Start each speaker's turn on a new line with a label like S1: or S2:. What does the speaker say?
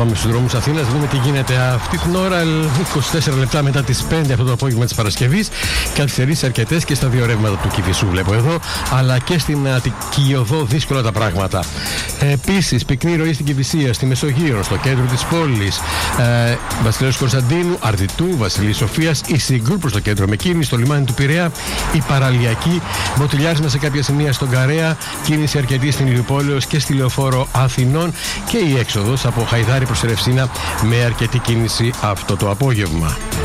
S1: πάμε στους δρόμους Αθήνας, δούμε τι γίνεται αυτή την ώρα. 24 λεπτά μετά τις 5 αυτό το απόγευμα της Παρασκευής. Καθυστερήσεις αρκετές και στα δύο ρεύματα του Κηφισού, βλέπω εδώ, αλλά και στην Αττική Οδό δύσκολα τα πράγματα. Επίσης, πυκνή ροή στην Κηφισία, στη Μεσογείο, στο κέντρο της πόλης. Βασιλέως Κωνσταντίνου, Αρδιτού, Βασιλής Σοφίας, η Συγκρού προς το κέντρο με κίνηση, στο λιμάνι του Πειραιά, η Παραλιακή, μποτιλιάρισμα σε κάποια σημεία στον Καρέα, κίνηση αρκετή στην Ηλιοπόλεως και στη Λεωφόρο Αθηνών και η έξοδος από Χαϊδάρη προς Ερευσίνα με αρκετή κίνηση αυτό το απόγευμα.